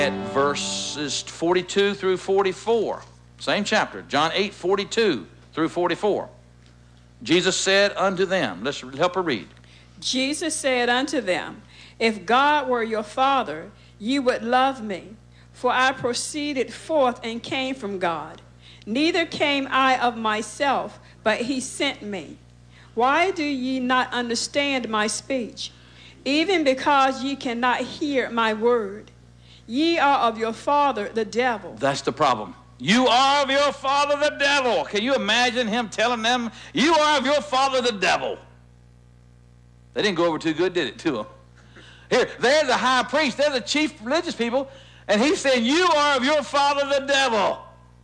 At verses 42 through 44, same chapter, John 8:42 through 44. Jesus said unto them, let's help her read. Jesus said unto them, If God were your Father, you would love me, for I proceeded forth and came from God. Neither came I of myself, but he sent me. Why do ye not understand my speech? Even because ye cannot hear my word. Ye are of your father, the devil. That's the problem. You are of your father, the devil. Can you imagine him telling them, you are of your father, the devil? They didn't go over too good, did it, to him? Here, they're the high priest. They're the chief religious people. And he's saying, you are of your father, the devil.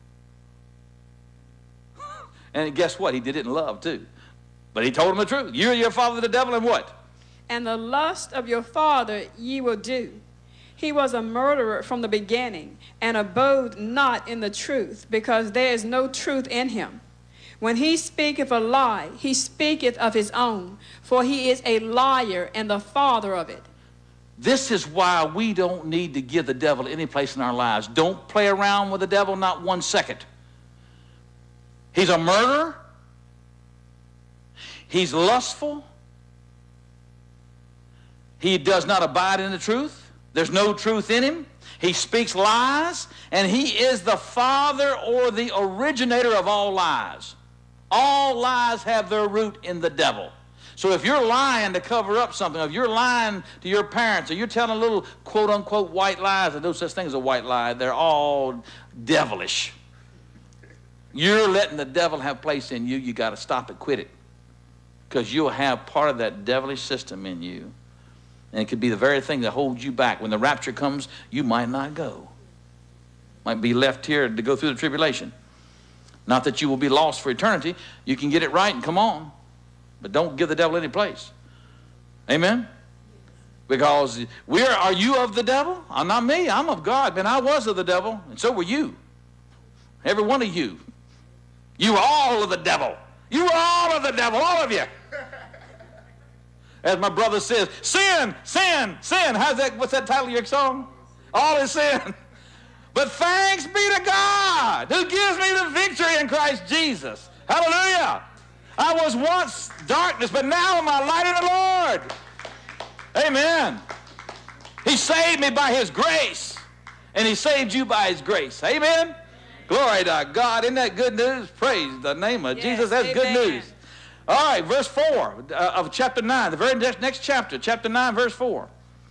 And guess what? He did it in love, too. But he told them the truth. You're your father, the devil, and what? And the lust of your father ye will do. He was a murderer from the beginning, and abode not in the truth, because there is no truth in him. When he speaketh a lie, he speaketh of his own, for he is a liar and the father of it. This is why we don't need to give the devil any place in our lives. Don't play around with the devil, not 1 second. He's a murderer. He's lustful. He does not abide in the truth. There's no truth in him. He speaks lies, and he is the father or the originator of all lies. All lies have their root in the devil. So if you're lying to cover up something, if you're lying to your parents, or you're telling little quote-unquote white lies, and no such thing as a white lie, they're all devilish. You're letting the devil have place in you. You got to stop it, quit it, because you'll have part of that devilish system in you. And it could be the very thing that holds you back. When the rapture comes, you might not go. Might be left here to go through the tribulation. Not that you will be lost for eternity. You can get it right and come on. But don't give the devil any place. Amen? Because are you of the devil? Not me. I'm of God. Man, I was of the devil, and so were you. Every one of you. You were all of the devil. You were all of the devil, all of you. As my brother says, sin, sin, sin. What's that title of your song? All is sin. But thanks be to God who gives me the victory in Christ Jesus. Hallelujah. I was once darkness, but now am I light in the Lord. Amen. He saved me by his grace, and he saved you by his grace. Amen. Glory to God. Isn't that good news? Praise the name of Jesus. That's good news. All right, verse 4 of chapter 9, the very next chapter, chapter 9, verse 4.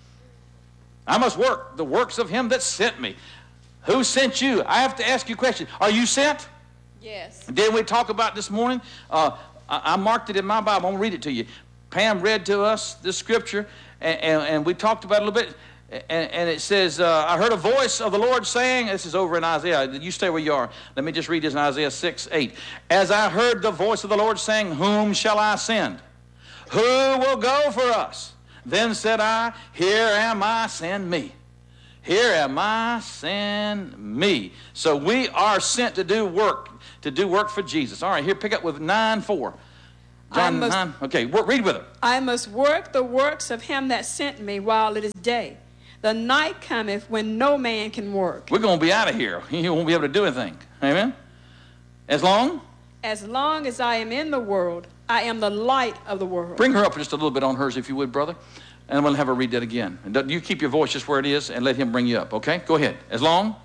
I must work the works of him that sent me. Who sent you? I have to ask you a question. Are you sent? Yes. Did we talk about this morning? I marked it in my Bible. I'm going to read it to you. Pam read to us this scripture, and we talked about it a little bit. And it says, I heard a voice of the Lord saying, this is over in Isaiah. You stay where you are. Let me just read this in Isaiah 6:8. As I heard the voice of the Lord saying, whom shall I send? Who will go for us? Then said I, here am I, send me. Here am I, send me. So we are sent to do work for Jesus. All right, here, pick up with 9:4. John 9. Okay, read with her. I must work the works of him that sent me while it is day. The night cometh when no man can work. We're going to be out of here. You won't be able to do anything. Amen? As long as I am in the world, I am the light of the world. Bring her up just a little bit on hers, if you would, brother. And we'll have her read that again. And you keep your voice just where it is and let him bring you up, okay? Go ahead. As long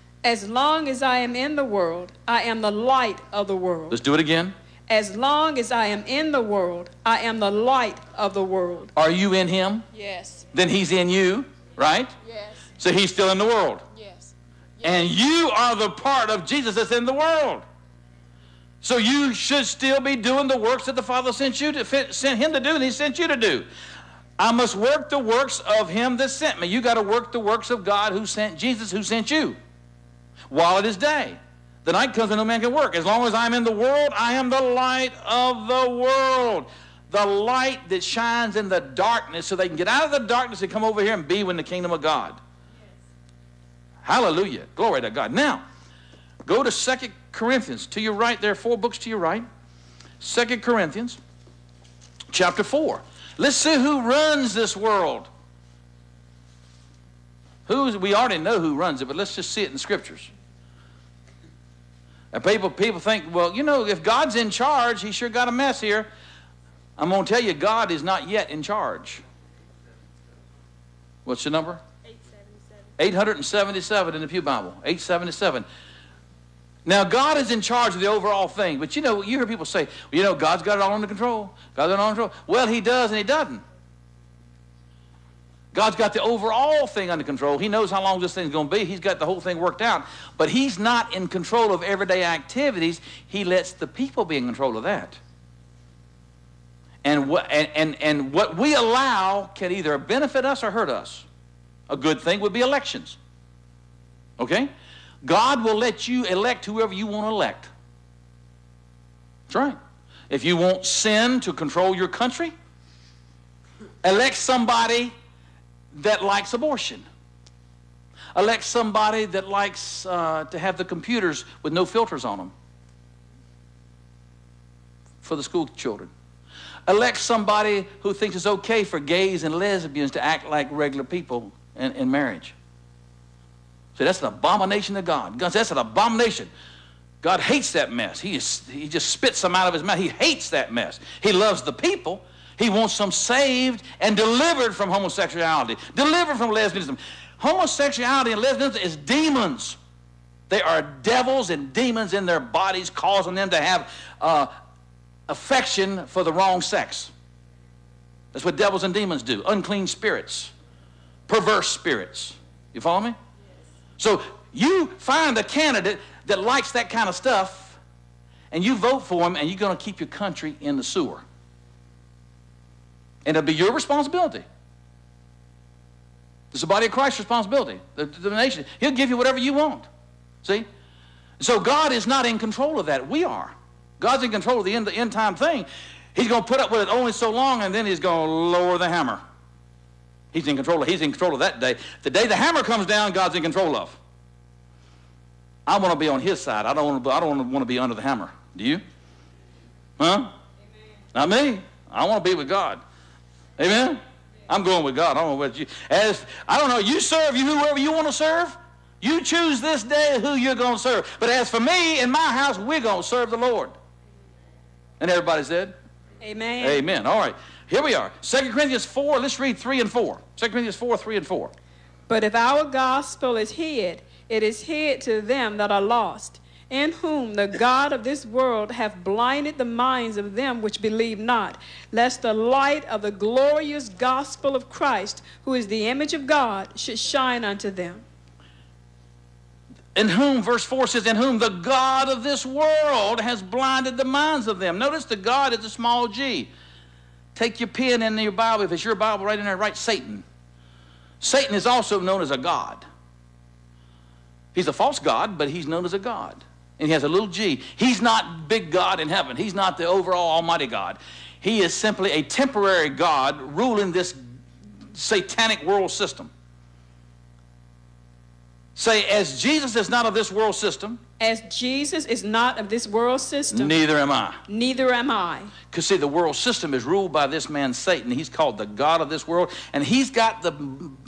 as I am in the world, I am the light of the world. Let's do it again. As long as I am in the world, I am the light of the world. Are you in him? Yes. Then he's in you, right? Yes. So he's still in the world. Yes. And you are the part of Jesus that's in the world. So you should still be doing the works that the Father sent him to do, and he sent you to do. I must work the works of him that sent me. You got to work the works of God who sent Jesus, who sent you, while it is day. The night comes and no man can work. As long as I'm in the world, I am the light of the world. The light that shines in the darkness so they can get out of the darkness and come over here and be in the kingdom of God. Hallelujah. Glory to God. Now, go to 2 Corinthians. To your right, there are 4 books to your right. 2 Corinthians chapter 4. Let's see who runs this world. We already know who runs it, but let's just see it in the Scriptures. And people think, well, you know, if God's in charge, he sure got a mess here. I'm going to tell you, God is not yet in charge. What's the number? 877 in the Pew Bible. 877. Now, God is in charge of the overall thing. But, you know, you hear people say, well, you know, God's got it all under control. God's got it all under control. Well, he does and he doesn't. God's got the overall thing under control. He knows how long this thing's going to be. He's got the whole thing worked out. But he's not in control of everyday activities. He lets the people be in control of that. And what we allow can either benefit us or hurt us. A good thing would be elections. Okay? God will let you elect whoever you want to elect. That's right. If you want sin to control your country, elect somebody that likes abortion. Elect somebody that likes to have the computers with no filters on them for the school children. Elect somebody who thinks it's okay for gays and lesbians to act like regular people in marriage. See, that's an abomination to God. God, that's an abomination. God hates that mess. He just spits them out of his mouth. He hates that mess. He loves the people. He wants them saved and delivered from homosexuality, delivered from lesbianism. Homosexuality and lesbianism is demons. They are devils and demons in their bodies, causing them to have affection for the wrong sex. That's what devils and demons do. Unclean spirits, perverse spirits. You follow me? Yes. So you find a candidate that likes that kind of stuff, and you vote for him, and you're going to keep your country in the sewer. And it'll be your responsibility. It's the body of Christ's responsibility. The nation. He'll give you whatever you want. See? So God is not in control of that. We are. God's in control of the end time thing. He's going to put up with it only so long, and then he's going to lower the hammer. He's in control of that day. The day the hammer comes down, God's in control of. I want to be on his side. I don't want to be under the hammer. Do you? Huh? Amen. Not me. I want to be with God. Amen? I'm going with God. I don't know what you. I don't know. You serve whoever you want to serve. You choose this day who you're going to serve. But as for me and my house, we're going to serve the Lord. And everybody said? Amen. Amen. All right. Here we are. 2 Corinthians 4. Let's read 3 and 4. 2 Corinthians 4, 3 and 4. But if our gospel is hid, it is hid to them that are lost, in whom the God of this world hath blinded the minds of them which believe not, lest the light of the glorious gospel of Christ, who is the image of God, should shine unto them. In whom, verse 4 says, in whom the God of this world has blinded the minds of them. Notice the God is a small g. Take your pen in your Bible. If it's your Bible, right in there, write Satan. Satan is also known as a god. He's a false god, but he's known as a god. And he has a little g. He's not big God in heaven. He's not the overall almighty God. He is simply a temporary God ruling this satanic world system. Say, as Jesus is not of this world system. As Jesus is not of this world system. Neither am I. Neither am I. Because see, the world system is ruled by this man Satan. He's called the God of this world. And he's got the